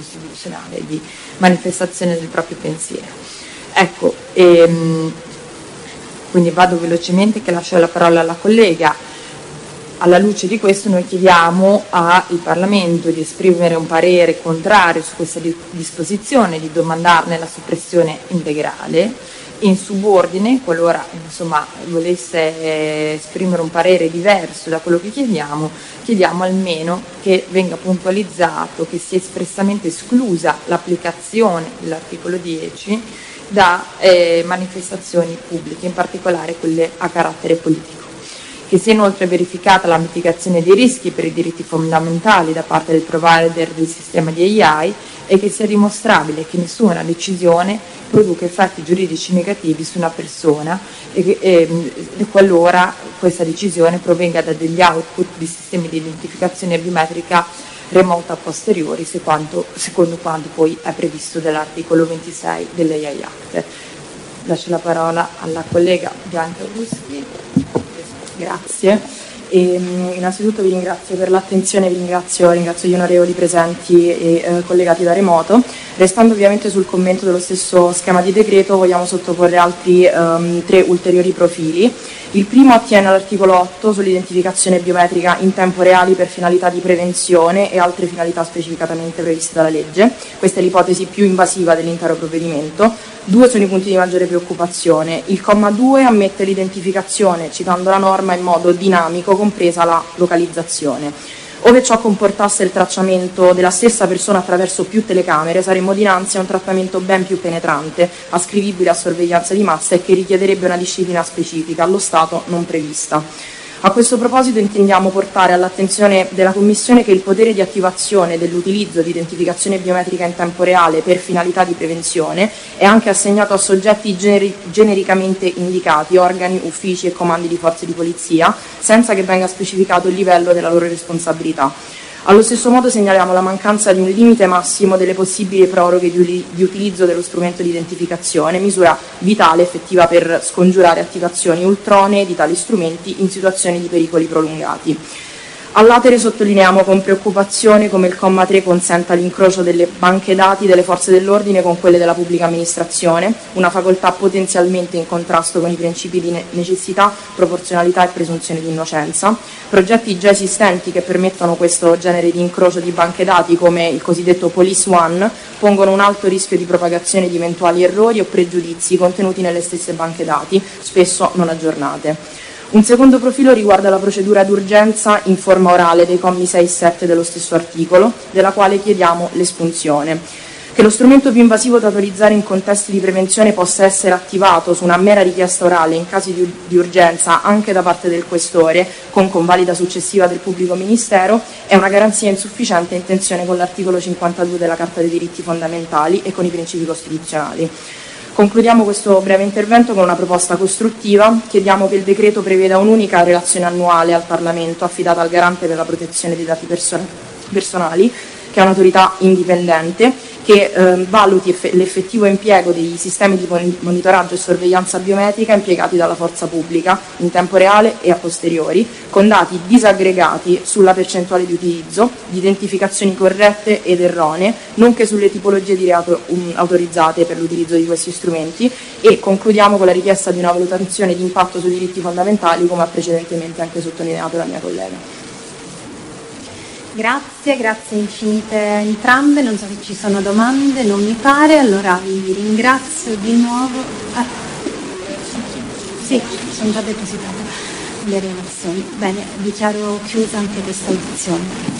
costituzionale di manifestazione del proprio pensiero. Ecco, quindi vado velocemente che lascio la parola alla collega. Alla luce di questo noi chiediamo al Parlamento di esprimere un parere contrario su questa disposizione, di domandarne la soppressione integrale. In subordine, qualora volesse esprimere un parere diverso da quello che chiediamo almeno che venga puntualizzato che sia espressamente esclusa l'applicazione dell'articolo 10 da manifestazioni pubbliche, in particolare quelle a carattere politico. Che sia inoltre verificata la mitigazione dei rischi per i diritti fondamentali da parte del provider del sistema di AI e che sia dimostrabile che nessuna decisione produca effetti giuridici negativi su una persona e qualora questa decisione provenga da degli output di sistemi di identificazione biometrica remota a posteriori, secondo quanto poi è previsto dall'articolo 26 dell'AI Act. Lascio la parola alla collega Bianca Ruschi. Grazie. Innanzitutto vi ringrazio per l'attenzione, ringrazio gli onorevoli presenti e collegati da remoto. Restando ovviamente sul commento dello stesso schema di decreto, vogliamo sottoporre altri 3 ulteriori profili. Il primo attiene all'articolo 8 sull'identificazione biometrica in tempo reale per finalità di prevenzione e altre finalità specificatamente previste dalla legge. Questa è l'ipotesi più invasiva dell'intero provvedimento. 2 sono i punti di maggiore preoccupazione. Il comma 2 ammette l'identificazione, citando la norma, in modo dinamico, compresa la localizzazione. Ove ciò comportasse il tracciamento della stessa persona attraverso più telecamere, saremmo dinanzi a un trattamento ben più penetrante, ascrivibile a sorveglianza di massa e che richiederebbe una disciplina specifica, allo stato non prevista. A questo proposito intendiamo portare all'attenzione della Commissione che il potere di attivazione dell'utilizzo di identificazione biometrica in tempo reale per finalità di prevenzione è anche assegnato a soggetti genericamente indicati, organi, uffici e comandi di forze di polizia, senza che venga specificato il livello della loro responsabilità. Allo stesso modo segnaliamo la mancanza di un limite massimo delle possibili proroghe di utilizzo dello strumento di identificazione, misura vitale effettiva per scongiurare attivazioni ultronee di tali strumenti in situazioni di pericoli prolungati. All'atere sottolineiamo con preoccupazione come il comma 3 consenta l'incrocio delle banche dati delle forze dell'ordine con quelle della pubblica amministrazione, una facoltà potenzialmente in contrasto con i principi di necessità, proporzionalità e presunzione di innocenza. Progetti già esistenti che permettono questo genere di incrocio di banche dati, come il cosiddetto Police One, pongono un alto rischio di propagazione di eventuali errori o pregiudizi contenuti nelle stesse banche dati, spesso non aggiornate. Un secondo profilo riguarda la procedura d'urgenza in forma orale dei commi 6 e 7 dello stesso articolo, della quale chiediamo l'espunzione. Che lo strumento più invasivo da autorizzare in contesti di prevenzione possa essere attivato su una mera richiesta orale in casi di urgenza anche da parte del questore, con convalida successiva del pubblico ministero, è una garanzia insufficiente in tensione con l'articolo 52 della Carta dei diritti fondamentali e con i principi costituzionali. Concludiamo questo breve intervento con una proposta costruttiva. Chiediamo che il decreto preveda un'unica relazione annuale al Parlamento affidata al Garante per la protezione dei dati personali, che è un'autorità indipendente, che valuti l'effettivo impiego dei sistemi di monitoraggio e sorveglianza biometrica impiegati dalla forza pubblica in tempo reale e a posteriori, con dati disaggregati sulla percentuale di utilizzo, di identificazioni corrette ed erronee, nonché sulle tipologie di reato autorizzate per l'utilizzo di questi strumenti, e concludiamo con la richiesta di una valutazione di impatto sui diritti fondamentali, come ha precedentemente anche sottolineato la mia collega. Grazie infinite entrambe, non so se ci sono domande, non mi pare, allora vi ringrazio di nuovo. Sì, sono già depositate le relazioni. Bene, dichiaro chiusa anche questa audizione.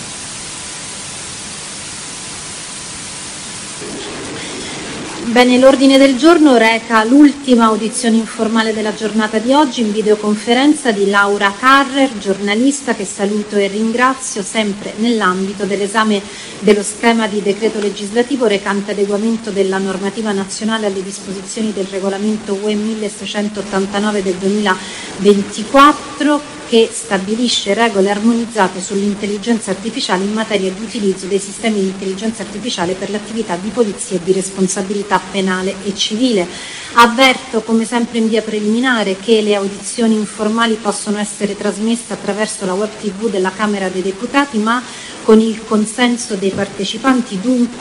Bene, l'ordine del giorno reca l'ultima audizione informale della giornata di oggi in videoconferenza di Laura Carrer, giornalista che saluto e ringrazio, sempre nell'ambito dell'esame dello schema di decreto legislativo recante adeguamento della normativa nazionale alle disposizioni del regolamento UE 1689 del 2024, che stabilisce regole armonizzate sull'intelligenza artificiale in materia di utilizzo dei sistemi di intelligenza artificiale per l'attività di polizia e di responsabilità penale e civile. Avverto, come sempre in via preliminare, che le audizioni informali possono essere trasmesse attraverso la web TV della Camera dei Deputati, ma con il consenso dei partecipanti, dunque